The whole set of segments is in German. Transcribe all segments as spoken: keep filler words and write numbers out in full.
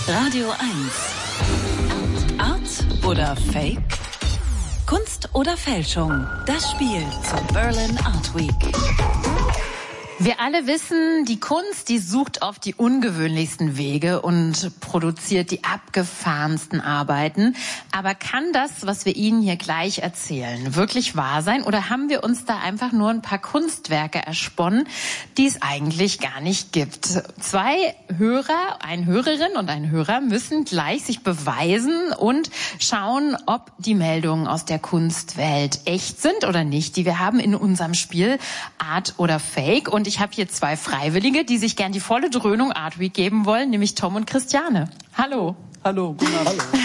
Radio eins. Art oder Fake? Kunst oder Fälschung? Das Spiel zur Berlin Art Week. Wir alle wissen, die Kunst, die sucht oft die ungewöhnlichsten Wege und produziert die abgefahrensten Arbeiten. Aber kann das, was wir Ihnen hier gleich erzählen, wirklich wahr sein? Oder haben wir uns da einfach nur ein paar Kunstwerke ersponnen, die es eigentlich gar nicht gibt? Zwei Hörer, eine Hörerin und ein Hörer müssen gleich sich beweisen und schauen, ob die Meldungen aus der Kunstwelt echt sind oder nicht, die wir haben in unserem Spiel Art oder Fake. Und ich habe hier zwei Freiwillige, die sich gern die volle Dröhnung Art Week geben wollen, nämlich Tom und Christiane. Hallo. Hallo, guten Abend. Hallo.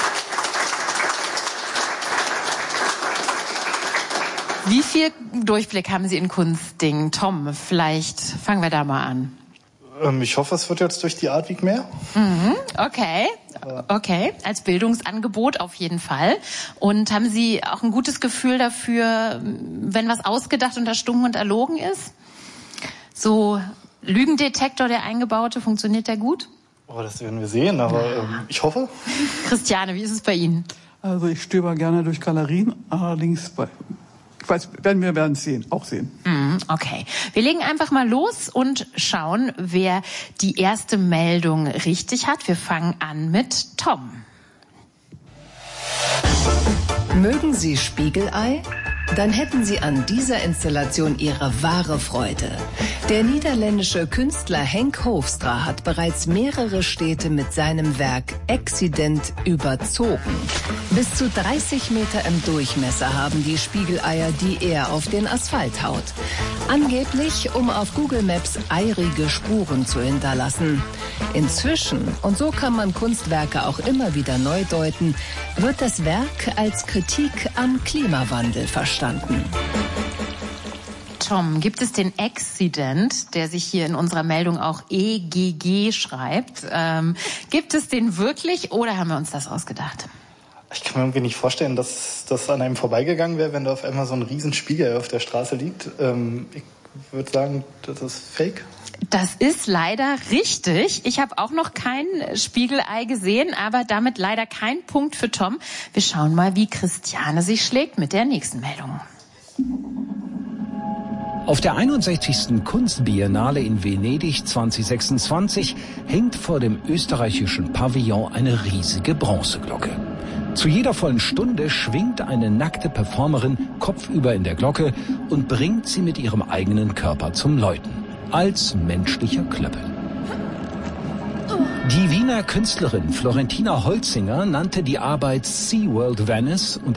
Wie viel Durchblick haben Sie in Kunstdingen? Tom, vielleicht fangen wir da mal an. Ähm, ich hoffe, es wird jetzt durch die Art Week mehr. Mhm, okay, okay, als Bildungsangebot auf jeden Fall. Und haben Sie auch ein gutes Gefühl dafür, wenn was ausgedacht und erstunken und erlogen ist? So Lügendetektor, der eingebaute, funktioniert der gut? Oh, das werden wir sehen, aber ähm, ich hoffe. Christiane, wie ist es bei Ihnen? Also ich stöber gerne durch Galerien, allerdings bei, ich weiß, werden wir werden es sehen, auch sehen. Mm, okay, wir legen einfach mal los und schauen, wer die erste Meldung richtig hat. Wir fangen an mit Tom. Mögen Sie Spiegelei? Dann hätten Sie an dieser Installation Ihre wahre Freude. Der niederländische Künstler Henk Hoofstra hat bereits mehrere Städte mit seinem Werk Accident überzogen. Bis zu dreißig Meter im Durchmesser haben die Spiegeleier, die er auf den Asphalt haut. Angeblich, um auf Google Maps eirige Spuren zu hinterlassen. Inzwischen, und so kann man Kunstwerke auch immer wieder neu deuten, wird das Werk als Kritik am Klimawandel verstanden. Tom, gibt es den Accident, der sich hier in unserer Meldung auch E G G schreibt? Ähm, gibt es den wirklich oder haben wir uns das ausgedacht? Ich kann mir irgendwie nicht vorstellen, dass das an einem vorbeigegangen wäre, wenn da auf einmal so ein Riesenspiegel auf der Straße liegt. Ähm, ich würde sagen, das ist Fake. Das ist leider richtig. Ich habe auch noch kein Spiegelei gesehen, aber damit leider kein Punkt für Tom. Wir schauen mal, wie Christiane sich schlägt mit der nächsten Meldung. Auf der einundsechzigsten Kunstbiennale in Venedig zweitausendsechsundzwanzig hängt vor dem österreichischen Pavillon eine riesige Bronzeglocke. Zu jeder vollen Stunde schwingt eine nackte Performerin kopfüber in der Glocke und bringt sie mit ihrem eigenen Körper zum Läuten. Als menschlicher Klöppel. Die Wiener Künstlerin Florentina Holzinger nannte die Arbeit SeaWorld Venice und